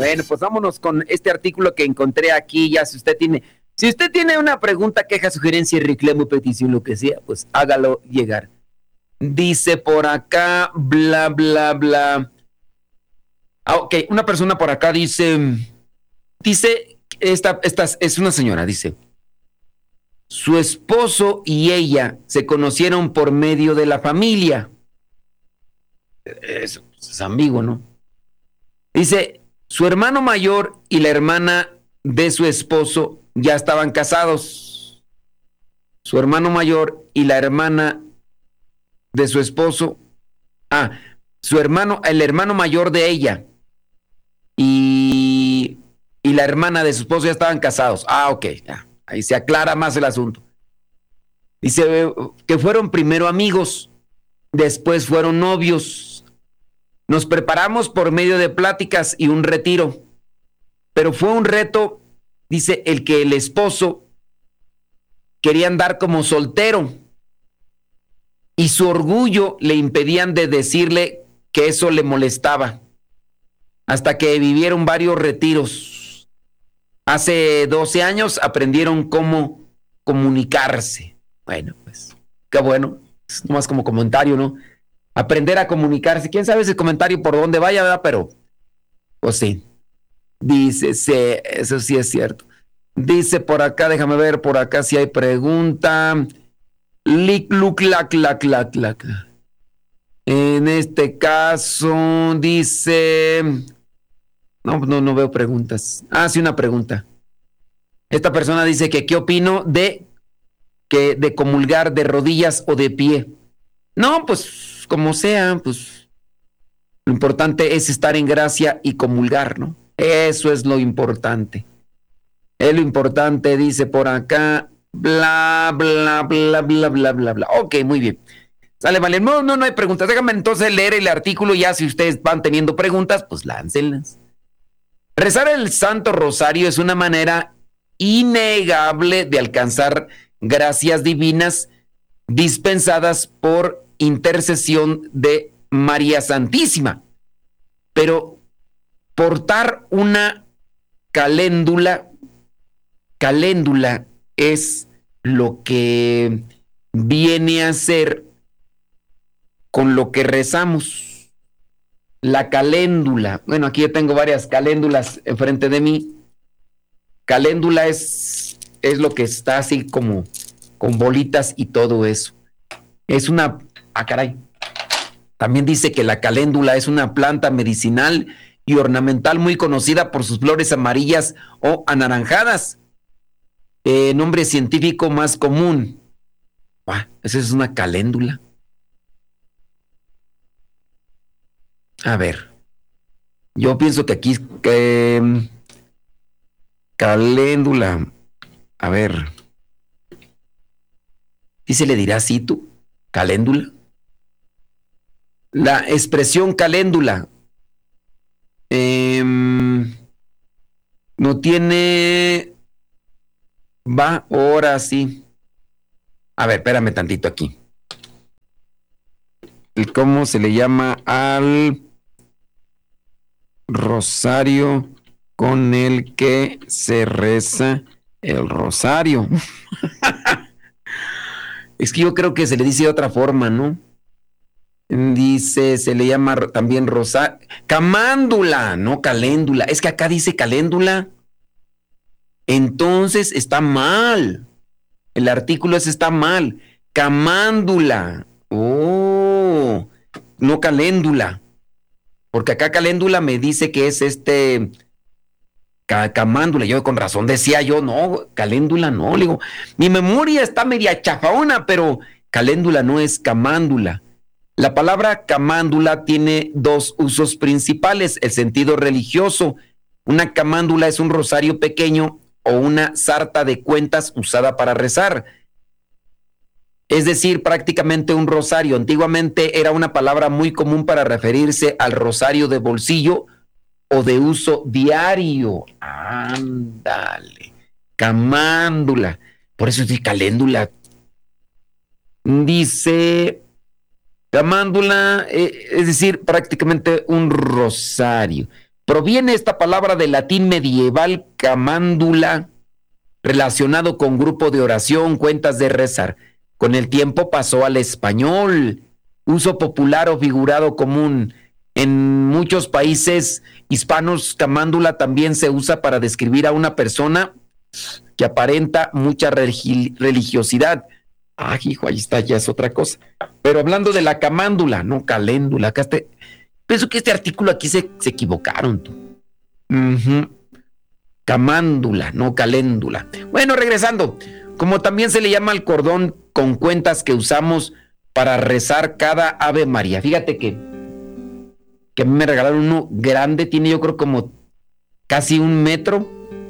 Bueno, pues vámonos con este artículo que encontré aquí. Ya si usted tiene una pregunta, queja, sugerencia, reclamo, petición, lo que sea, pues hágalo llegar. Dice por acá, bla, bla, bla. Ok, una persona por acá dice, esta es una señora, dice, su esposo y ella se conocieron por medio de la familia. Eso es ambiguo, ¿no? Dice, su hermano mayor y la hermana de su esposo ya estaban casados. Su hermano mayor y la hermana de su esposo, el hermano mayor de ella y la hermana de su esposo ya estaban casados. Ok, ya, ahí se aclara más el asunto. Dice que fueron primero amigos, después fueron novios. Nos preparamos por medio de pláticas y un retiro, pero fue un reto, dice, el que el esposo quería andar como soltero y su orgullo le impedían de decirle que eso le molestaba, hasta que vivieron varios retiros. Hace 12 años aprendieron cómo comunicarse. Bueno, pues, qué bueno, es nomás como comentario, ¿no? Aprender a comunicarse. ¿Quién sabe ese comentario por dónde vaya, verdad? Pero, pues sí. Dice, sí, eso sí es cierto. Dice por acá, déjame ver por acá si hay pregunta. Lic, luc, lac, lac, lac, lac. En este caso, dice... No veo preguntas. Sí, una pregunta. Esta persona dice que ¿qué opino de comulgar de rodillas o de pie? No, pues como sea, pues lo importante es estar en gracia y comulgar, ¿no? Eso es lo importante. Es lo importante, dice por acá, bla, bla, bla, bla, bla, bla, bla. Ok, muy bien. Sale, vale. No hay preguntas. Déjame entonces leer el artículo. Ya si ustedes van teniendo preguntas, pues láncenlas. Rezar el Santo Rosario es una manera innegable de alcanzar gracias divinas dispensadas por intercesión de María Santísima. Pero portar una caléndula es lo que viene a ser con lo que rezamos. La caléndula. Bueno, aquí yo tengo varias caléndulas enfrente de mí. Caléndula es lo que está así como con bolitas y todo eso. Es una... caray. También dice que la caléndula es una planta medicinal y ornamental muy conocida por sus flores amarillas o anaranjadas. Nombre científico más común. Esa es una caléndula. A ver. Yo pienso que aquí... caléndula. A ver. ¿Sí se le dirá así tú? ¿Caléndula? La expresión caléndula no tiene... ahora sí. A ver, espérame tantito aquí. ¿Cómo se le llama al rosario con el que se reza el rosario? Es que yo creo que se le dice de otra forma, ¿no? Dice, se le llama también camándula, no caléndula. Es que acá dice caléndula. Entonces está mal. El artículo ese está mal. Camándula. No caléndula. Porque acá caléndula me dice que es camándula. Yo con razón decía yo, no, caléndula no. Le digo, mi memoria está media chafaona, pero caléndula no es camándula. La palabra camándula tiene dos usos principales, el sentido religioso. Una camándula es un rosario pequeño o una sarta de cuentas usada para rezar. Es decir, prácticamente un rosario. Antiguamente era una palabra muy común para referirse al rosario de bolsillo o de uso diario. Ándale, camándula. Por eso dice caléndula. Dice... camándula, es decir, prácticamente un rosario. Proviene esta palabra del latín medieval camándula, relacionado con grupo de oración, cuentas de rezar. Con el tiempo pasó al español, uso popular o figurado común. En muchos países hispanos, camándula también se usa para describir a una persona que aparenta mucha religiosidad. Ah, hijo, ahí está, ya es otra cosa. Pero hablando de la camándula, no caléndula, acá pienso que este artículo aquí se equivocaron. Tú. Camándula, no caléndula. Bueno, regresando, como también se le llama al cordón con cuentas que usamos para rezar cada Ave María. Fíjate que a mí me regalaron uno grande, tiene yo creo como casi un metro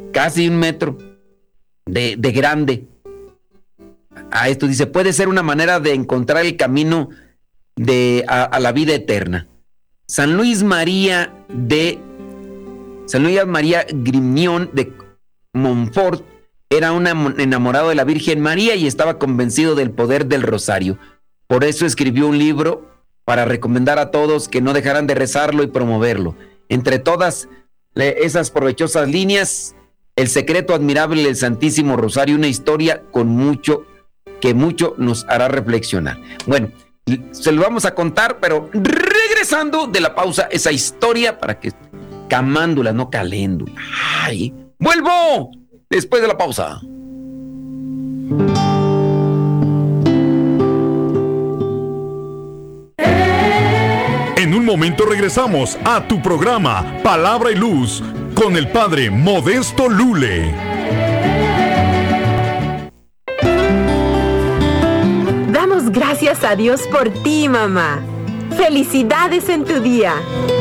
de grande. Esto dice, puede ser una manera de encontrar el camino a la vida eterna. San Luis María Grignion de Montfort era un enamorado de la Virgen María y estaba convencido del poder del rosario. Por eso escribió un libro para recomendar a todos que no dejaran de rezarlo y promoverlo. Entre todas esas provechosas líneas, el secreto admirable del Santísimo Rosario, una historia que mucho nos hará reflexionar. Bueno, se lo vamos a contar, pero regresando de la pausa, esa historia para que... Camándula, no caléndula. ¡Ay! ¡Vuelvo! Después de la pausa. En un momento regresamos a tu programa Palabra y Luz con el Padre Modesto Lule. Damos gracias a Dios por ti, mamá. ¡Felicidades en tu día!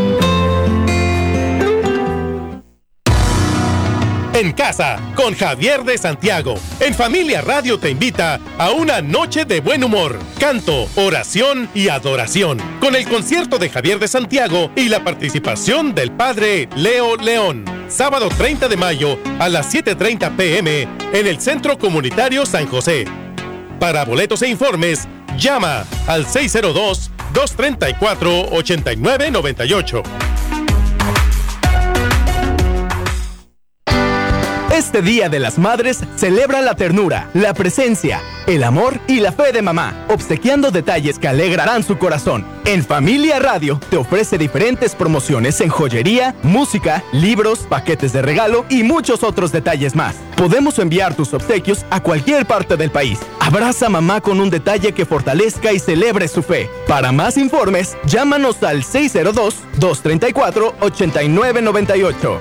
En casa, con Javier de Santiago. En Familia Radio te invita a una noche de buen humor, canto, oración y adoración. Con el concierto de Javier de Santiago y la participación del Padre Leo León. Sábado 30 de mayo a las 7:30 p.m. en el Centro Comunitario San José. Para boletos e informes, llama al 602-234-8998. Este Día de las Madres celebra la ternura, la presencia, el amor y la fe de mamá, obsequiando detalles que alegrarán su corazón. En Familia Radio te ofrece diferentes promociones en joyería, música, libros, paquetes de regalo y muchos otros detalles más. Podemos enviar tus obsequios a cualquier parte del país. Abraza a mamá con un detalle que fortalezca y celebre su fe. Para más informes, llámanos al 602-234-8998.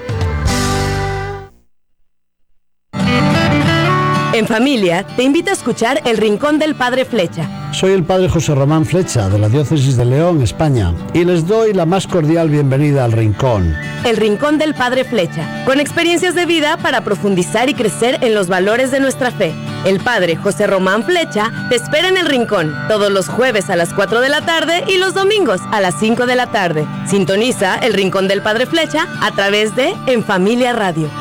En Familia, te invito a escuchar El Rincón del Padre Flecha. Soy el Padre José Román Flecha, de la Diócesis de León, España, y les doy la más cordial bienvenida al Rincón. El Rincón del Padre Flecha, con experiencias de vida para profundizar y crecer en los valores de nuestra fe. El Padre José Román Flecha te espera en El Rincón, todos los jueves a las 4 de la tarde y los domingos a las 5 de la tarde. Sintoniza El Rincón del Padre Flecha a través de En Familia Radio.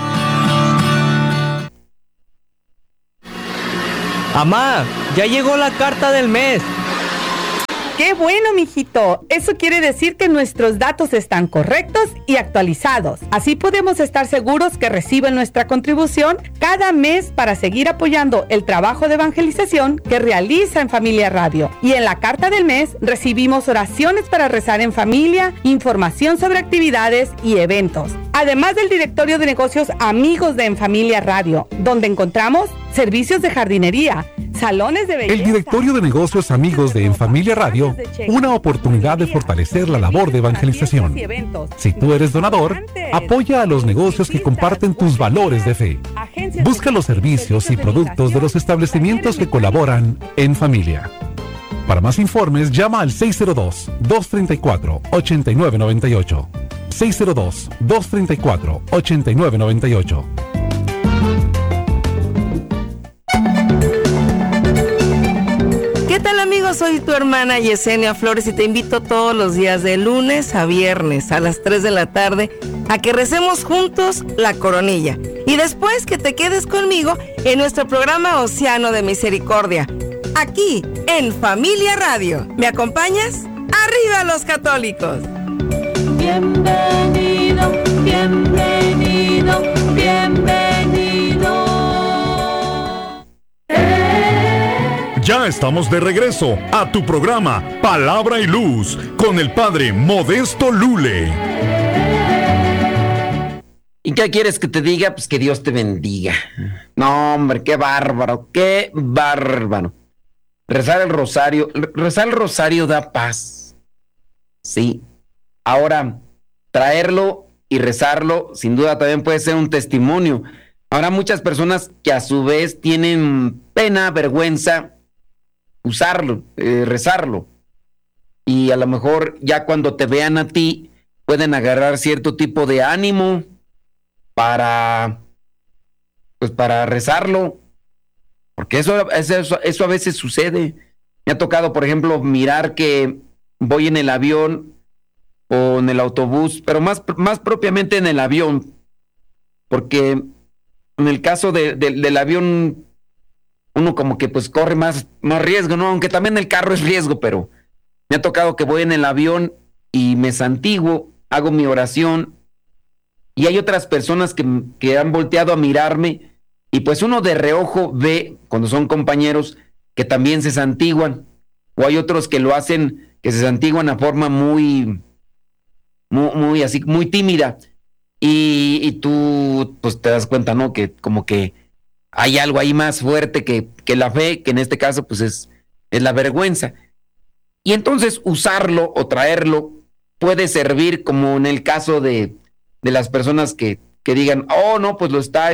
Mamá, ya llegó la carta del mes. ¡Qué bueno, mijito! Eso quiere decir que nuestros datos están correctos y actualizados. Así podemos estar seguros que reciben nuestra contribución cada mes para seguir apoyando el trabajo de evangelización que realiza En Familia Radio. Y en la carta del mes recibimos oraciones para rezar en familia, información sobre actividades y eventos. Además del directorio de negocios Amigos de En Familia Radio, donde encontramos servicios de jardinería, salones de belleza. El directorio de negocios Amigos de En Familia Radio, una oportunidad de fortalecer la labor de evangelización. Si tú eres donador, apoya a los negocios que comparten tus valores de fe. Busca los servicios y productos de los establecimientos que colaboran en familia. Para más informes, llama al 602-234-8998. 602-234-8998. ¿Qué tal, amigos? Soy tu hermana Yesenia Flores y te invito todos los días de lunes a viernes a las 3 de la tarde a que recemos juntos la coronilla. Y después que te quedes conmigo en nuestro programa Océano de Misericordia, aquí en Familia Radio. ¿Me acompañas? ¡Arriba los católicos! Bienvenido. estamos de regreso a tu programa Palabra y Luz con el Padre Modesto Lule. ¿Y qué quieres que te diga? Pues que Dios te bendiga. No, hombre, qué bárbaro, qué bárbaro. Rezar el rosario da paz. Sí. Ahora, traerlo y rezarlo, sin duda también puede ser un testimonio. Habrá muchas personas que a su vez tienen pena, vergüenza, usarlo, rezarlo. Y a lo mejor ya cuando te vean a ti, pueden agarrar cierto tipo de ánimo para rezarlo. Porque eso a veces sucede. Me ha tocado, por ejemplo, mirar que voy en el avión o en el autobús, pero más propiamente en el avión, porque en el caso del avión uno como que pues corre más riesgo, ¿no? Aunque también el carro es riesgo, pero me ha tocado que voy en el avión y me santiguo, hago mi oración, y hay otras personas que han volteado a mirarme, y pues uno de reojo ve, cuando son compañeros, que también se santiguan, o hay otros que lo hacen, que se santiguan a forma muy así, muy tímida, y tú pues te das cuenta, ¿no? Que como que hay algo ahí más fuerte que la fe, que en este caso pues es la vergüenza. Y entonces usarlo o traerlo puede servir, como en el caso de las personas que digan, oh no, pues lo está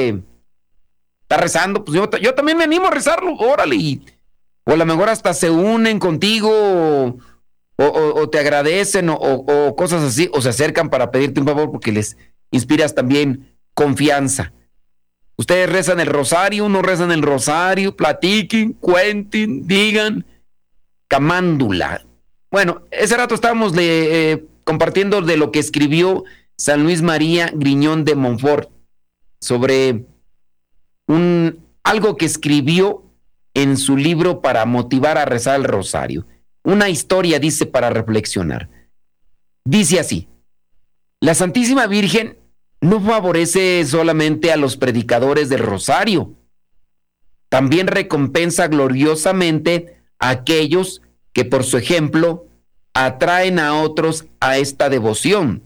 rezando, pues yo también me animo a rezarlo, órale, o a lo mejor hasta se unen contigo o te agradecen o cosas así, o se acercan para pedirte un favor porque les inspiras también confianza. Ustedes rezan el rosario, no rezan el rosario, platiquen, cuenten, digan, camándula. Bueno, ese rato estábamos compartiendo de lo que escribió San Luis María Griñón de Montfort sobre algo que escribió en su libro para motivar a rezar el rosario. Una historia, dice, para reflexionar. Dice así: la Santísima Virgen no favorece solamente a los predicadores del rosario, también recompensa gloriosamente a aquellos que por su ejemplo atraen a otros a esta devoción.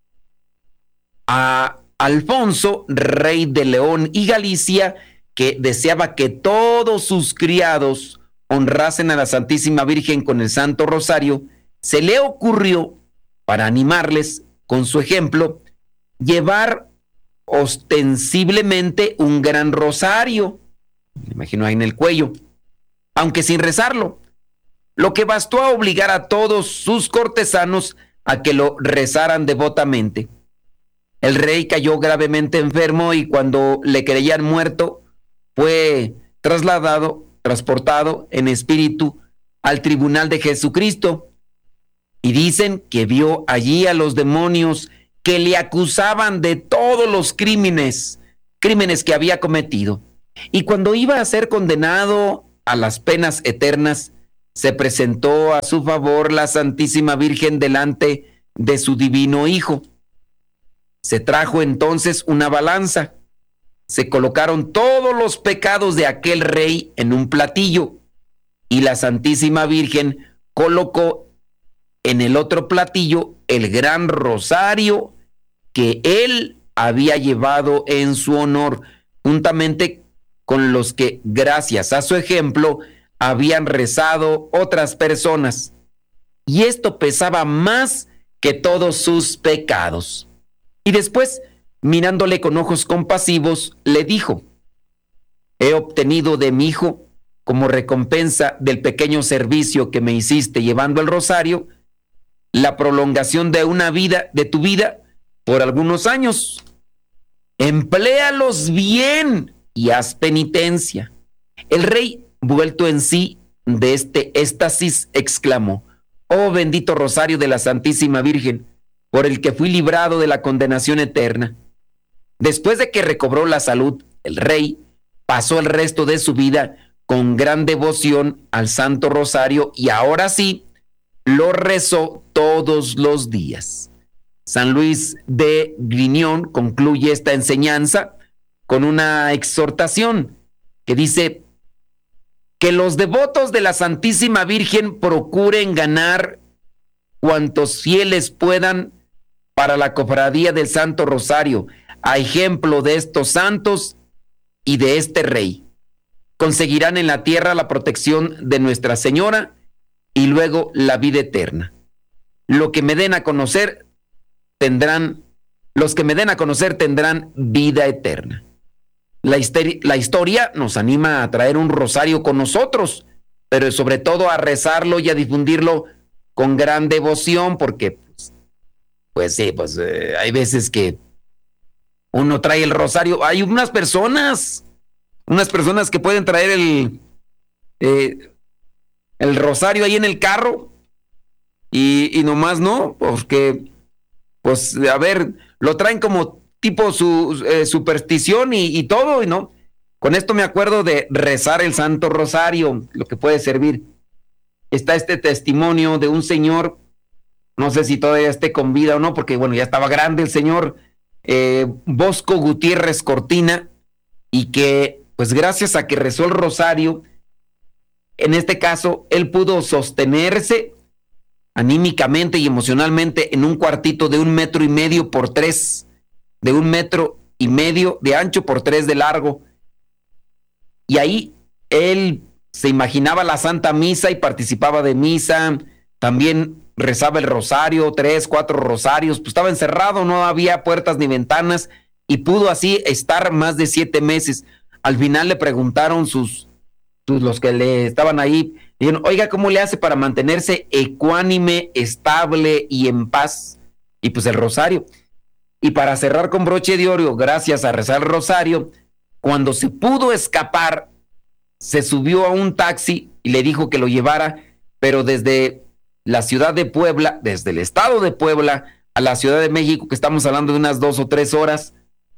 A Alfonso, rey de León y Galicia, que deseaba que todos sus criados honrasen a la Santísima Virgen con el Santo Rosario, se le ocurrió, para animarles con su ejemplo, llevar ostensiblemente un gran rosario, me imagino ahí en el cuello, aunque sin rezarlo, lo que bastó a obligar a todos sus cortesanos a que lo rezaran devotamente. El rey cayó gravemente enfermo y cuando le creían muerto, fue transportado en espíritu al tribunal de Jesucristo, y dicen que vio allí a los demonios que le acusaban de todos los crímenes que había cometido. Y cuando iba a ser condenado a las penas eternas, se presentó a su favor la Santísima Virgen delante de su divino Hijo. Se trajo entonces una balanza, se colocaron todos los pecados de aquel rey en un platillo, y la Santísima Virgen colocó en el otro platillo el gran rosario que él había llevado en su honor, juntamente con los que, gracias a su ejemplo, habían rezado otras personas. Y esto pesaba más que todos sus pecados. Y después, mirándole con ojos compasivos, le dijo: he obtenido de mi hijo, como recompensa del pequeño servicio que me hiciste llevando el rosario, la prolongación de tu vida por algunos años. Empléalos bien y haz penitencia. El rey, vuelto en sí de este éxtasis, exclamó: oh bendito rosario de la Santísima Virgen, por el que fui librado de la condenación eterna. Después de que recobró la salud, el rey pasó el resto de su vida con gran devoción al Santo Rosario y ahora sí lo rezó todos los días. San Luis de Griñón concluye esta enseñanza con una exhortación que dice: que los devotos de la Santísima Virgen procuren ganar cuantos fieles puedan para la cofradía del Santo Rosario, a ejemplo de estos santos y de este rey. Conseguirán en la tierra la protección de Nuestra Señora y luego la vida eterna. Los que me den a conocer tendrán vida eterna. La historia nos anima a traer un rosario con nosotros, pero sobre todo a rezarlo y a difundirlo con gran devoción, porque hay veces que uno trae el rosario. Hay unas personas que pueden traer el rosario ahí en el carro y nomás no, porque lo traen como tipo su superstición y todo, y no. Con esto me acuerdo de rezar el Santo Rosario, lo que puede servir. Está este testimonio de un señor, no sé si todavía esté con vida o no, porque ya estaba grande el señor, Bosco Gutiérrez Cortina, y que pues gracias a que rezó el rosario, en este caso, él pudo sostenerse anímicamente y emocionalmente en un cuartito de 1,5 metros por 3, de 1,5 metros de ancho por 3 de largo. Y ahí él se imaginaba la Santa Misa y participaba de misa, también rezaba el rosario, 3, 4 rosarios, pues estaba encerrado, no había puertas ni ventanas, y pudo así estar más de 7 meses. Al final le preguntaron los que le estaban ahí, dijeron, oiga, ¿cómo le hace para mantenerse ecuánime, estable y en paz? Y pues el rosario. Y para cerrar con broche de oro, gracias a rezar el rosario, cuando se pudo escapar, se subió a un taxi y le dijo que lo llevara, pero desde la ciudad de Puebla, desde el estado de Puebla a la Ciudad de México, que estamos hablando de unas 2 o 3 horas,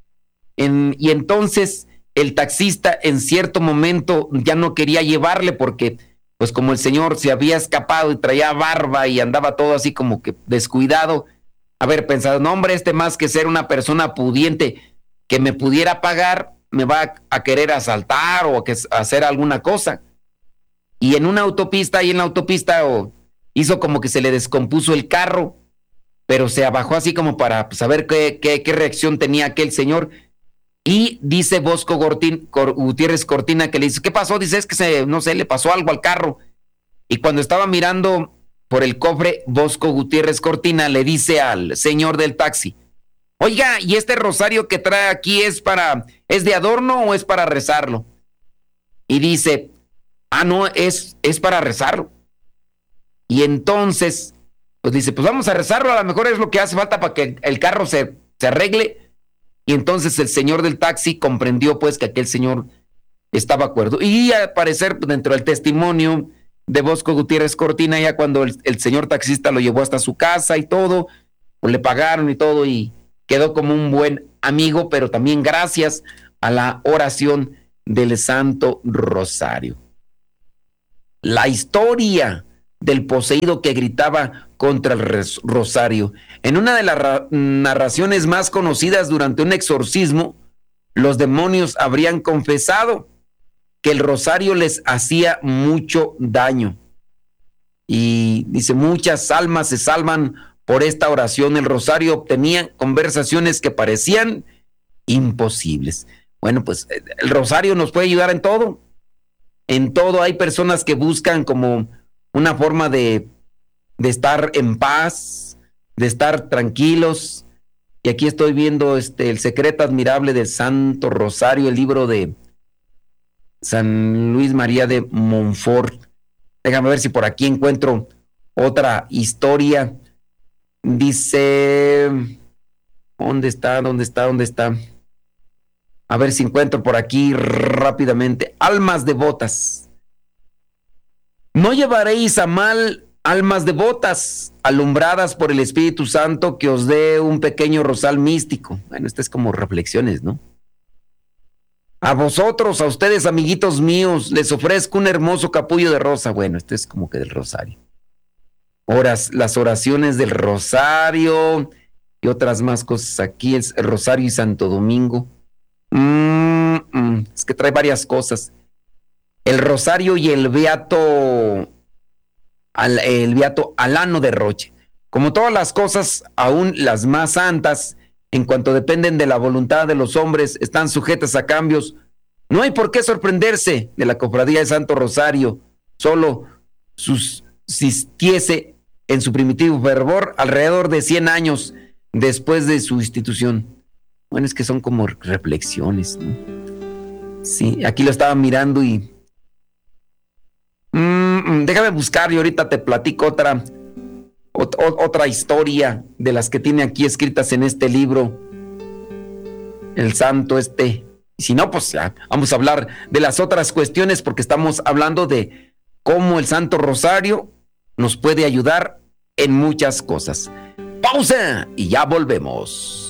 y entonces el taxista en cierto momento ya no quería llevarle porque, pues como el señor se había escapado y traía barba y andaba todo así como que descuidado, haber pensado, no hombre, más que ser una persona pudiente que me pudiera pagar, me va a querer asaltar o hacer alguna cosa. Y en una autopista, hizo como que se le descompuso el carro, pero se abajó así como para saber qué reacción tenía aquel señor. Y dice Bosco Gutiérrez Cortina que le dice, ¿qué pasó? Dice, es que le pasó algo al carro. Y cuando estaba mirando por el cofre, Bosco Gutiérrez Cortina le dice al señor del taxi, oiga, ¿y este rosario que trae aquí es de adorno o es para rezarlo? Y dice, no, es para rezarlo. Y entonces, pues dice, pues vamos a rezarlo, a lo mejor es lo que hace falta para que el carro se arregle. Y entonces el señor del taxi comprendió pues que aquel señor estaba de acuerdo. Y al parecer, dentro del testimonio de Bosco Gutiérrez Cortina, ya cuando el señor taxista lo llevó hasta su casa y todo, pues le pagaron y todo, y quedó como un buen amigo, pero también gracias a la oración del Santo Rosario. La historia del poseído que gritaba contra el rosario. En una de las narraciones más conocidas durante un exorcismo, los demonios habrían confesado que el rosario les hacía mucho daño. Y dice, muchas almas se salvan por esta oración. El rosario obtenía conversaciones que parecían imposibles. Bueno, pues el rosario nos puede ayudar en todo. En todo. Hay personas que buscan como una forma de estar en paz, de estar tranquilos. Y aquí estoy viendo el secreto admirable del Santo Rosario, el libro de San Luis María de Montfort. Déjame ver si por aquí encuentro otra historia. Dice, ¿dónde está? A ver si encuentro por aquí rápidamente. Almas devotas. No llevaréis a mal almas devotas, alumbradas por el Espíritu Santo, que os dé un pequeño rosal místico. Bueno, es como reflexiones, ¿no? A vosotros, a ustedes, amiguitos míos, les ofrezco un hermoso capullo de rosa. Bueno, es como que del rosario. Las oraciones del rosario y otras más cosas aquí, el rosario y Santo Domingo. Es que trae varias cosas. el rosario y el beato Alano de Roche. Como todas las cosas, aún las más santas, en cuanto dependen de la voluntad de los hombres, están sujetas a cambios. No hay por qué sorprenderse de la Cofradía de Santo Rosario, solo subsistiese en su primitivo fervor alrededor de 100 años después de su institución. Bueno, es que son como reflexiones, ¿no? Sí, aquí lo estaba mirando y... déjame buscar y ahorita te platico otra historia de las que tiene aquí escritas en este libro, el santo Y si no, pues ya, vamos a hablar de las otras cuestiones, porque estamos hablando de cómo el Santo Rosario nos puede ayudar en muchas cosas. Pausa y ya volvemos.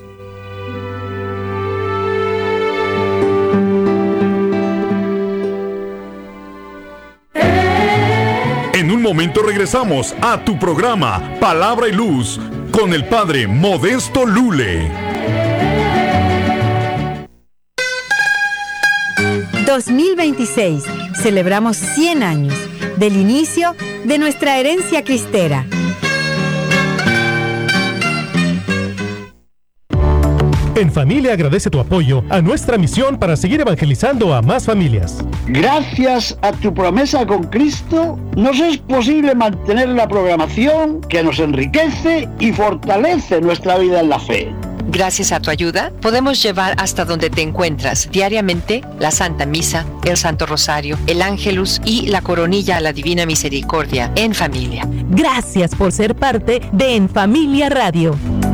En un momento regresamos a tu programa Palabra y Luz con el Padre Modesto Lule. 2026. Celebramos 100 años del inicio de nuestra herencia cristera. En Familia agradece tu apoyo a nuestra misión para seguir evangelizando a más familias. Gracias a tu promesa con Cristo, nos es posible mantener la programación que nos enriquece y fortalece nuestra vida en la fe. Gracias a tu ayuda, podemos llevar hasta donde te encuentras diariamente la Santa Misa, el Santo Rosario, el Ángelus y la Coronilla a la Divina Misericordia en familia. Gracias por ser parte de En Familia Radio.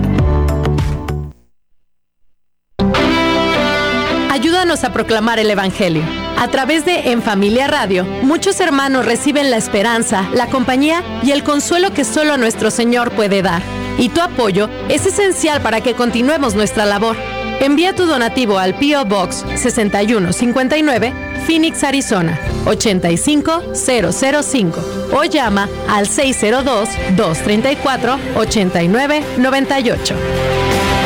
Ayúdanos a proclamar el Evangelio. A través de En Familia Radio, muchos hermanos reciben la esperanza, la compañía y el consuelo que solo nuestro Señor puede dar. Y tu apoyo es esencial para que continuemos nuestra labor. Envía tu donativo al P.O. Box 6159, Phoenix, Arizona 85005 o llama al 602-234-8998.